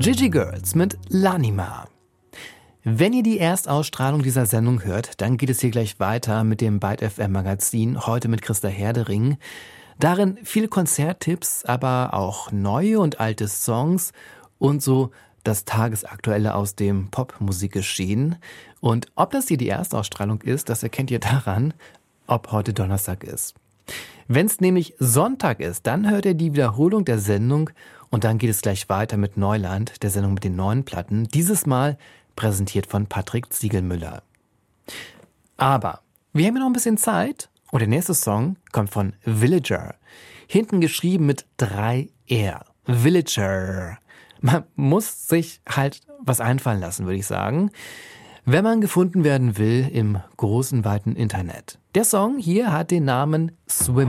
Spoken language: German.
Gigi Girls mit L'Anima. Wenn ihr die Erstausstrahlung dieser Sendung hört, dann geht es hier gleich weiter mit dem Byte FM Magazin, heute mit Christa Herdering. Darin viele Konzerttipps, aber auch neue und alte Songs und so das Tagesaktuelle aus dem Popmusikgeschehen. Und ob das hier die Erstausstrahlung ist, das erkennt ihr daran, ob heute Donnerstag ist. Wenn es nämlich Sonntag ist, dann hört ihr die Wiederholung der Sendung und dann geht es gleich weiter mit Neuland, der Sendung mit den neuen Platten. Dieses Mal präsentiert von Patrick Ziegelmüller. Aber wir haben ja noch ein bisschen Zeit und der nächste Song kommt von Villager. Hinten geschrieben mit 3 R. Villager. Man muss sich halt was einfallen lassen, würde ich sagen, wenn man gefunden werden will im großen, weiten Internet. Der Song hier hat den Namen Swim.